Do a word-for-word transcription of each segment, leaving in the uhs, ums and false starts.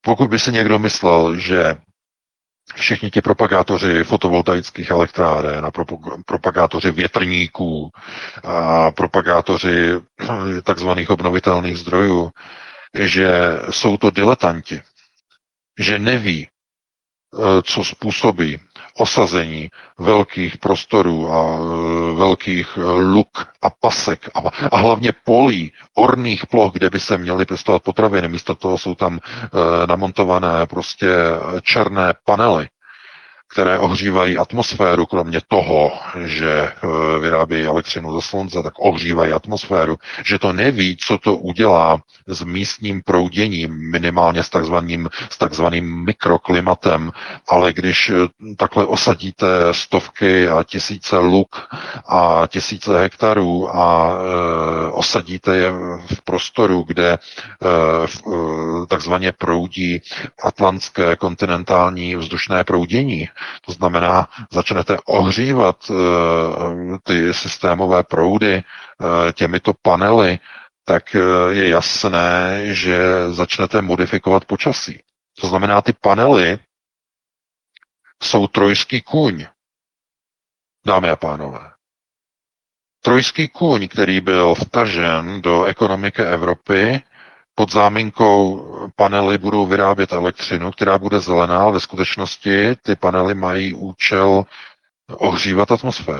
Pokud by si někdo myslel, že všichni ti propagátoři fotovoltaických elektráren a propagátoři větrníků a propagátoři takzvaných obnovitelných zdrojů, že jsou to diletanti, že neví, co způsobí osazení velkých prostorů a velkých luk a pasek a, a hlavně polí, orných ploch, kde by se měly pěstovat potraviny. Místo toho jsou tam e, namontované prostě černé panely, které ohřívají atmosféru, kromě toho, že vyrábějí elektřinu ze slunce, tak ohřívají atmosféru, že to neví, co to udělá s místním prouděním, minimálně s takzvaným, s takzvaným mikroklimatem, ale když takhle osadíte stovky a tisíce luk a tisíce hektarů a e, osadíte je v prostoru, kde e, takzvaně proudí atlantské kontinentální vzdušné proudění, to znamená, začnete ohřívat uh, ty systémové proudy uh, těmito panely, tak uh, je jasné, že začnete modifikovat počasí. To znamená, ty panely jsou trojský kůň, dámy a pánové. Trojský kůň, který byl vtažen do ekonomiky Evropy, pod záminkou panely budou vyrábět elektřinu, která bude zelená, ale ve skutečnosti ty panely mají účel ohřívat atmosféru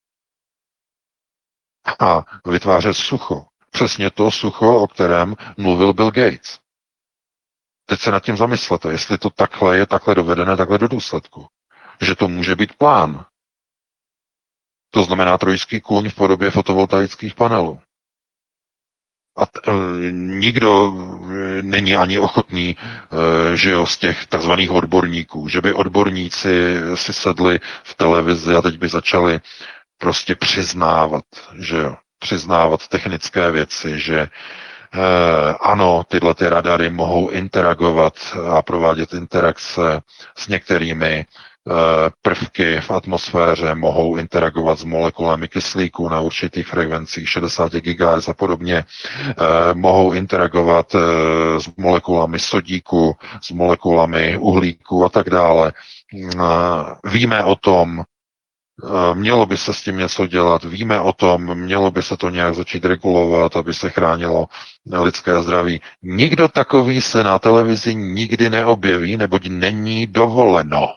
a vytvářet sucho. Přesně to sucho, o kterém mluvil Bill Gates. Teď se nad tím zamyslete, jestli to takhle je takhle dovedené, takhle do důsledku. Že to může být plán. To znamená trojský kůň v podobě fotovoltaických panelů. A t, e, nikdo není ani ochotný, e, že jo, z těch takzvaných odborníků, že by odborníci si sedli v televizi a teď by začali prostě přiznávat, že jo, přiznávat technické věci, že e, ano, tyhle ty radary mohou interagovat a provádět interakce s některými prvky v atmosféře, mohou interagovat s molekulami kyslíku na určitých frekvencích šedesát gigahertzů a podobně, mohou interagovat s molekulami sodíku, s molekulami uhlíku a tak dále. Víme o tom, mělo by se s tím něco dělat, víme o tom, mělo by se to nějak začít regulovat, aby se chránilo lidské zdraví. Nikdo takový se na televizi nikdy neobjeví, neboť není dovoleno.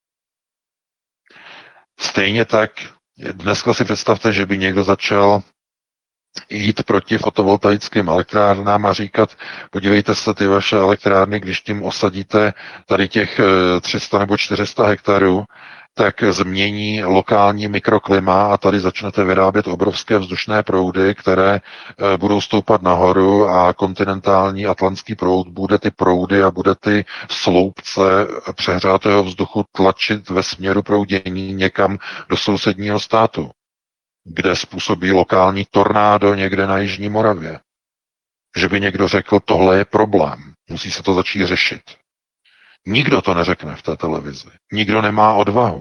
Stejně tak dneska si představte, že by někdo začal jít proti fotovoltaickým elektrárnám a říkat, podívejte se, ty vaše elektrárny, když tím osadíte tady těch tři sta nebo čtyři sta hektarů, tak změní lokální mikroklima a tady začnete vyrábět obrovské vzdušné proudy, které budou stoupat nahoru a kontinentální atlantský proud bude ty proudy a bude ty sloupce přehřátého vzduchu tlačit ve směru proudění někam do sousedního státu, kde způsobí lokální tornádo někde na Jižní Moravě. Že by někdo řekl, tohle je problém, musí se to začít řešit. Nikdo to neřekne v té televizi. Nikdo nemá odvahu.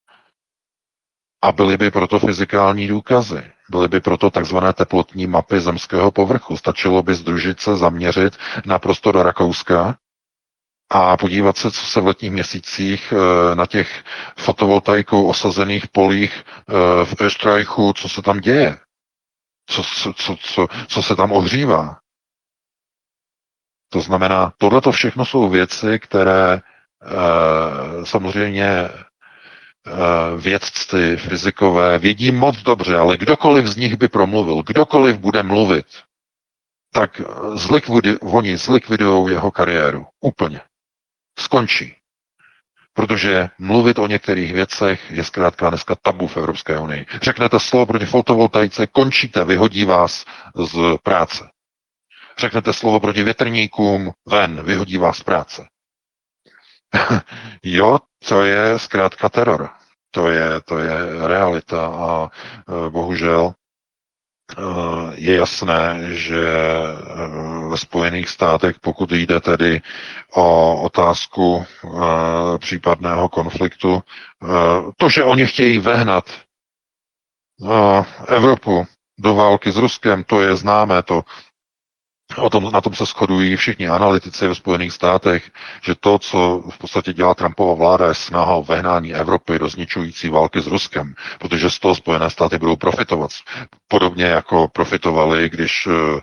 A byly by proto fyzikální důkazy. Byly by proto takzvané teplotní mapy zemského povrchu. Stačilo by združit se, zaměřit na prostor Rakouska a podívat se, co se v letních měsících na těch fotovoltaikou osazených polích v Österreichu, co se tam děje. Co, co, co, co, co se tam ohřívá. To znamená, tohle všechno jsou věci, které e, samozřejmě e, vědci, fyzikové vědí moc dobře, ale kdokoliv z nich by promluvil, kdokoliv bude mluvit, tak zlikvidi, oni zlikvidují jeho kariéru. Úplně. Skončí. Protože mluvit o některých věcech je zkrátka dneska tabu v Evropské unii. Řeknete slovo proti fotovoltaice, končíte, vyhodí vás z práce. Řeknete slovo proti větrníkům, ven, vyhodí vás z práce. Jo, to je zkrátka teror. To je, to je realita a e, bohužel e, je jasné, že e, ve Spojených státech, pokud jde tedy o otázku e, případného konfliktu, e, to, že oni chtějí vehnat e, Evropu do války s Ruskem, to je známé, to O tom, na tom se shodují všichni analytici ve Spojených státech, že to, co v podstatě dělá Trumpova vláda, je snaha o vehnání Evropy do zničující války s Ruskem, protože z toho Spojené státy budou profitovat. Podobně jako profitovali, když uh,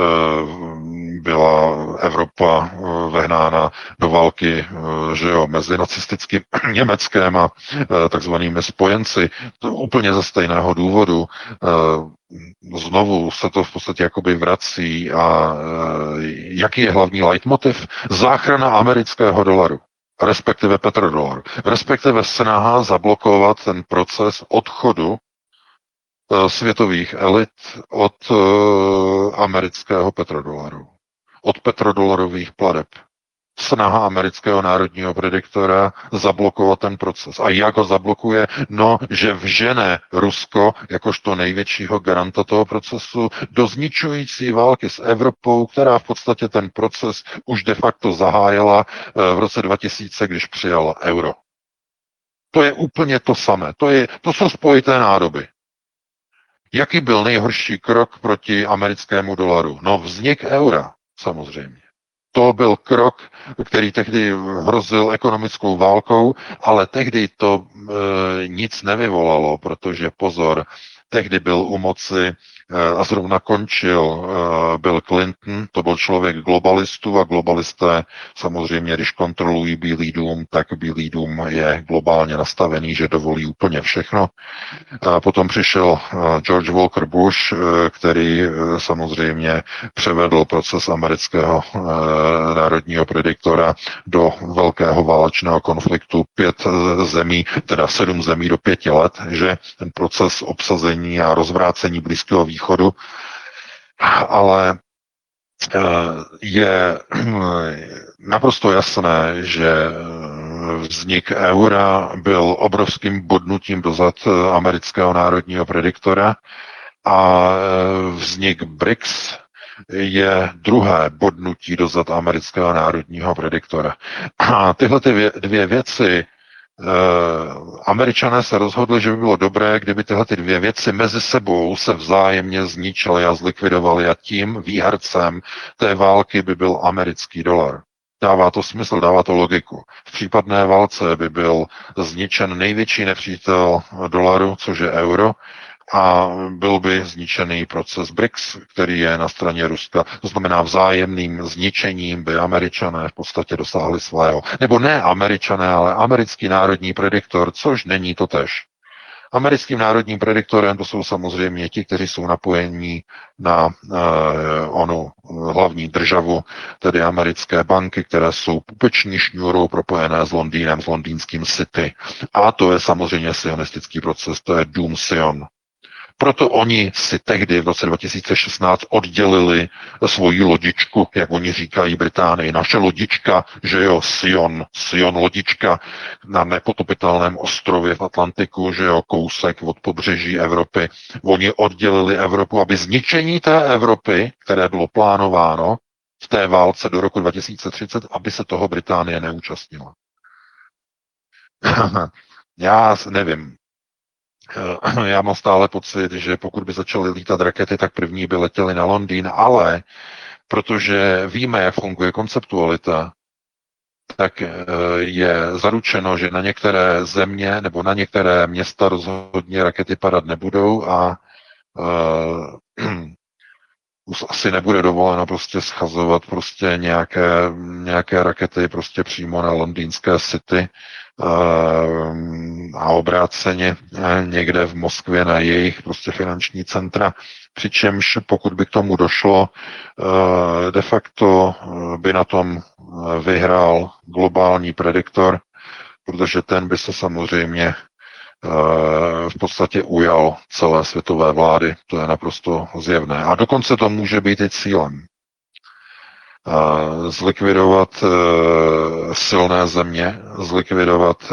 byla Evropa uh, vehnána do války uh, že jo, mezi nacistickým Německem a uh, takzvanými spojenci. To úplně ze stejného důvodu. Uh, Znovu se to v podstatě jakoby vrací a jaký je hlavní leitmotiv? Záchrana amerického dolaru, respektive petrodolaru, respektive snaha zablokovat ten proces odchodu světových elit od amerického petrodolaru, od petrodolarových plateb. Snaha amerického národního prediktora zablokovat ten proces. A jak ho zablokuje? No, že vžene Rusko, jakožto největšího garanta toho procesu, do zničující války s Evropou, která v podstatě ten proces už de facto zahájila v roce dva tisíce, když přijala euro. To je úplně to samé. To, je, to jsou spojité nádoby. Jaký byl nejhorší krok proti americkému dolaru? No, vznik eura, samozřejmě. To byl krok, který tehdy hrozil ekonomickou válkou, ale tehdy to e, nic nevyvolalo, protože pozor, tehdy byl u moci e, a zrovna končil e, Bill Clinton, to byl člověk globalistů a globalisté samozřejmě, když kontrolují Bílý dům, tak Bílý dům je globálně nastavený, že dovolí úplně všechno. A potom přišel George Walker Bush, který samozřejmě převedl proces amerického národního prediktora do velkého válečného konfliktu pět zemí, teda sedm zemí do pěti let, že ten proces obsazení a rozvrácení Blízkého východu, ale je naprosto jasné, že vznik eura byl obrovským bodnutím dozad amerického národního prediktora a vznik B R I C S je druhé bodnutí dozad amerického národního prediktora. A tyhle ty dvě věci Američané se rozhodli, že by bylo dobré, kdyby tyhle ty dvě věci mezi sebou se vzájemně zničily a zlikvidovaly a tím výhercem té války by byl americký dolar. Dává to smysl, dává to logiku. V případné válce by byl zničen největší nepřítel dolaru, což je euro, a byl by zničený proces B R I C S, který je na straně Ruska. To znamená vzájemným zničením by Američané v podstatě dosáhli svého. Nebo ne Američané, ale americký národní prediktor, což není to tež. Americkým národním prediktorem to jsou samozřejmě ti, kteří jsou napojení na eh, onu hlavní državu, tedy americké banky, které jsou pupeční šňůrou propojené s Londýnem, s londýnským City. A to je samozřejmě sionistický proces, to je Dům Sion. Proto oni si tehdy v roce dva tisíce šestnáct oddělili svoji lodičku, jak oni říkají Británii. Naše lodička, že jo, Sion, Sion lodička na nepotopitelném ostrově v Atlantiku, že jo, kousek od pobřeží Evropy. Oni oddělili Evropu, aby zničení té Evropy, které bylo plánováno v té válce do roku dva tisíce třicet, aby se toho Británie neúčastnila. Já nevím. Já mám stále pocit, že pokud by začaly lítat rakety, tak první by letěly na Londýn, ale protože víme, jak funguje konceptualita, tak je zaručeno, že na některé země nebo na některé města rozhodně rakety padat nebudou a uh, už asi nebude dovoleno prostě schazovat prostě nějaké, nějaké rakety prostě přímo na londýnské City a obráceně někde v Moskvě na jejich prostě finanční centra, přičemž pokud by k tomu došlo, de facto by na tom vyhrál globální prediktor, protože ten by se samozřejmě v podstatě ujal celé světové vlády, to je naprosto zjevné. A dokonce to může být i cílem. Zlikvidovat silné země, zlikvidovat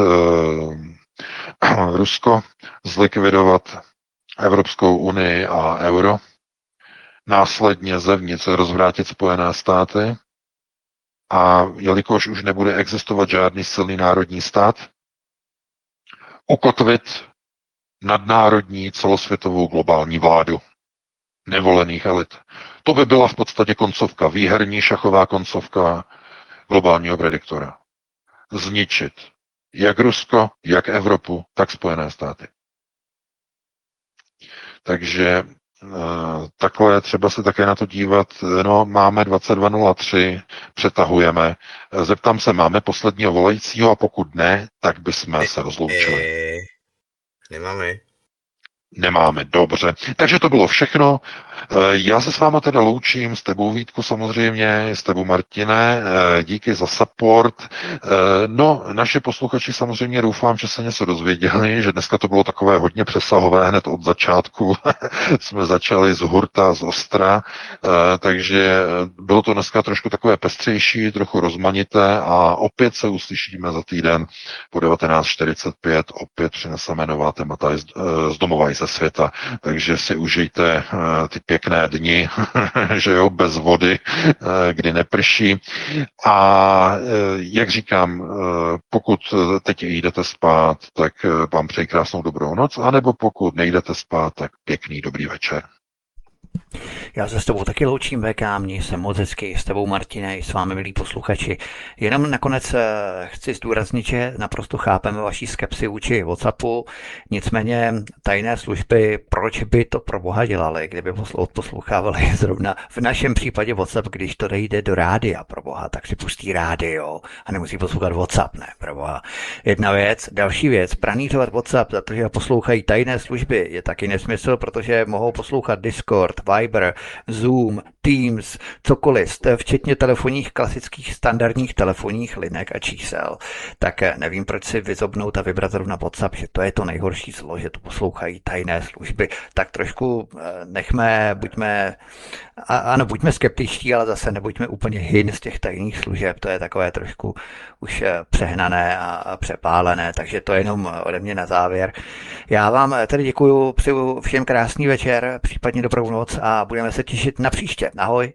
Rusko, zlikvidovat Evropskou unii a euro, následně zevnitř rozvrátit Spojené státy a jelikož už nebude existovat žádný silný národní stát, ukotvit nadnárodní celosvětovou globální vládu nevolených elit. To by byla v podstatě koncovka, výherní šachová koncovka globálního prediktora. Zničit jak Rusko, jak Evropu, tak Spojené státy. Takže takhle třeba se také na to dívat, no máme dvacet dva nula tři, přetahujeme. Zeptám se, máme posledního volajícího a pokud ne, tak bychom se rozloučili. Nemáme. Nemáme, dobře. Takže to bylo všechno. Já se s váma teda loučím, s tebou Vítku samozřejmě, s tebou Martine, díky za support. No, naše posluchači samozřejmě doufám, že se něco dozvěděli, že dneska to bylo takové hodně přesahové, hned od začátku jsme začali z hurta, z ostra, takže bylo to dneska trošku takové pestřejší, trochu rozmanité a opět se uslyšíme za týden po devatenáct čtyřicet pět, opět přineseme nová témata z domova i ze světa, takže si užijte ty pěkné dni, že jo, bez vody, kdy neprší. A jak říkám, pokud teď jdete spát, tak vám přeji krásnou dobrou noc, anebo pokud nejdete spát, tak pěkný dobrý večer. Já se s tebou taky loučím, V K, měj se moc hezky, s tebou Martine, i s vámi milí posluchači. Jenom nakonec chci zdůraznit, že naprosto chápeme vaší skepsi vůči WhatsAppu, nicméně tajné služby, proč by to pro boha dělali, kdyby odposlouchávali zrovna v našem případě WhatsApp, když to jde do rádia, pro boha, tak si pustí rádio a nemusí poslouchat WhatsApp, ne, pro boha. Jedna věc, další věc, pranířovat WhatsApp, protože poslouchají tajné služby, je taky nesmysl, protože mohou poslouchat Discord, Viber, Zoom, Teams, cokoliv, včetně telefonních klasických standardních telefonních linek a čísel. Tak nevím, proč si vyzobnout a vybrat zrovna WhatsApp, že to je to nejhorší zlo, že to poslouchají tajné služby. Tak trošku nechme, buďme, ano, buďme skeptičtí, ale zase nebuďme úplně hin z těch tajných služeb, to je takové trošku už přehnané a přepálené, takže to je jenom ode mě na závěr. Já vám tedy děkuju, přeju všem krásný večer, případně dobrou noc a budeme se těšit na příště. Ahoj.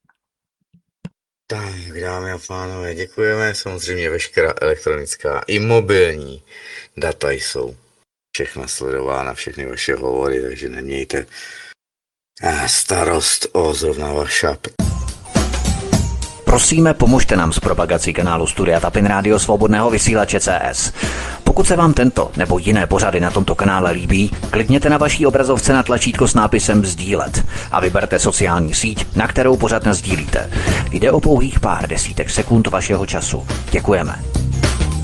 Tak, dámy a pánové, děkujeme. Samozřejmě veškerá elektronická i mobilní data jsou všechna sledována, všechny vaše hovory, takže nemějte starost o zrovna vaša. Prosíme, pomožte nám s propagací kanálu Studia Tapin Rádio Svobodného vysílače C S. Pokud se vám tento nebo jiné pořady na tomto kanále líbí, klikněte na vaší obrazovce na tlačítko s nápisem sdílet a vyberte sociální síť, na kterou pořad nasdílíte. Jde o pouhých pár desítek sekund vašeho času. Děkujeme.